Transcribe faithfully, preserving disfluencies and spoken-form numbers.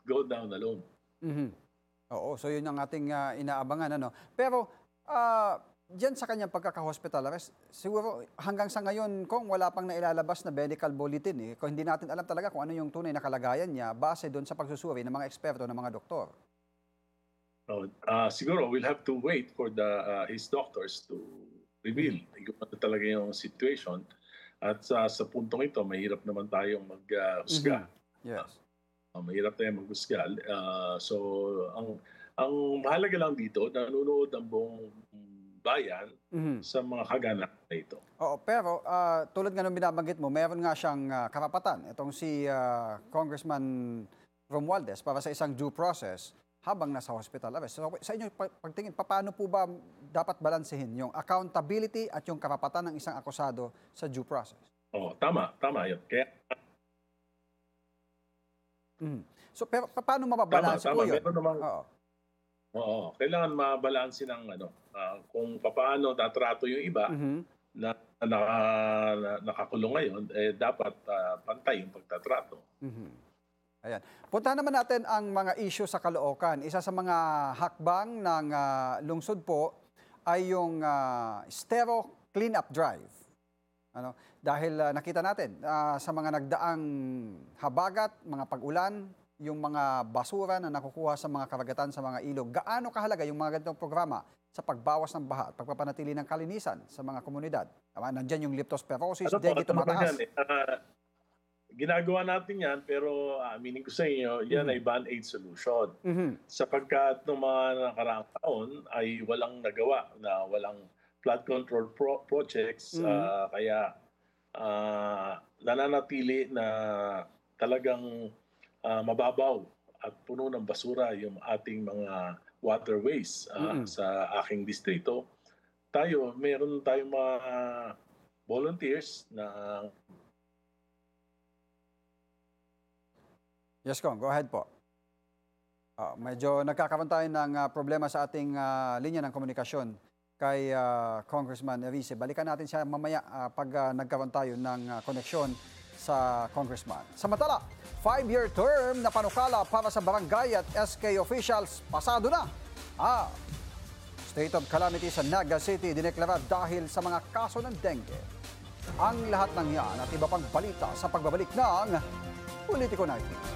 go down alone. Mhm. Oo, so yun ang ating ah, inaabangan. Ano? Pero ah, diyan sa kanyang pagkaka-hospital arrest, siguro hanggang sa ngayon, kung wala pang nailalabas na medical bulletin, eh, kung hindi natin alam talaga kung ano yung tunay na kalagayan niya base doon sa pagsusuri ng mga eksperto, ng mga doktor. So, ah, siguro we'll have to wait for the ah, his doctors to reveal kung ano talaga yung situation. At sa, sa puntong ito, mahirap naman tayong mag-husga. Mhm. Yes. Uh, mahirap tayong maghusga. Ah, so, ang ang mahalaga lang dito, nanonood ang buong bayan Mhm. sa mga kaganap na ito. Oo, pero ah, tulad nga ng binabanggit mo, meron nga siyang ah, karapatan. Itong si ah, Congressman Romualdez para sa isang due process habang nasa hospital arrest. So, sa inyo, pa- pagtingin, paano po ba dapat balansehin yung accountability at yung karapatan ng isang akusado sa due process? Oh, tama, tama 'yun. Kaya Mhm. So, pero pa- paano tama, mababalanse po tama. yun? Meron namang Oo. oo, kailangan mabalanse ng ano, ah, kung papaano tatrato yung iba Mhm. na na, na nakakulong ngayon, eh dapat ah, pantay yung pagtatrato. Mhm. Ayan. Puntahan naman natin ang mga issue sa Caloocan. Isa sa mga hakbang ng ah, lungsod po ay yung ah, Estero Cleanup Drive. Ano? Dahil ah, nakita natin ah, sa mga nagdaang habagat, mga pag-ulan, yung mga basura na nakukuha sa mga karagatan sa mga ilog, gaano kahalaga yung mga ganitong programa sa pagbawas ng baha at pagpapanatili ng kalinisan sa mga komunidad? Tama, nandyan yung leptospirosis, Ano po, dengue ano naman yan tumataas. eh, ah, ginagawa natin yan pero aminin ko sa inyo, yan ay band-aid solution. Mhm. Sapagkat noong mga nakaraang taon ay walang nagawa na walang flood control pro- projects, Mhm. ah, kaya ah, nananatili na talagang ah, mababaw at puno ng basura yung ating mga waterways ah, Mhm. sa aking distrito. Tayo, meron tayong mga volunteers na Yes, Kong. Go ahead po. Ah, medyo nagkakaroon tayo ng ah, problema sa ating ah, linya ng komunikasyon kay ah, Congressman Erice. Balikan natin siya mamaya ah, pag ah, nagkaroon tayo ng ah, koneksyon sa Congressman. Samantala, five-year term na panukala para sa barangay at S K officials pasado na. Ah, state of calamity sa Naga City dineklara dahil sa mga kaso ng dengue. Ang lahat ng yan at iba pang balita sa pagbabalik ng Politiko Night.